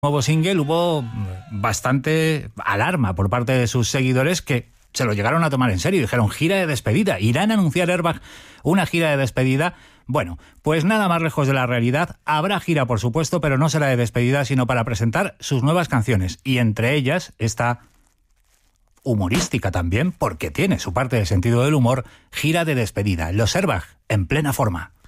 nuevo single hubo bastante alarma por parte de sus seguidores que se lo llegaron a tomar en serio. Dijeron, gira de despedida. ¿Irán a anunciar Airbag una gira de despedida? Bueno, pues nada más lejos de la realidad. Habrá gira, por supuesto, pero no será de despedida, sino para presentar sus nuevas canciones. Y entre ellas esta humorística también, porque tiene su parte de sentido del humor, gira de despedida. Los Airbag en plena forma.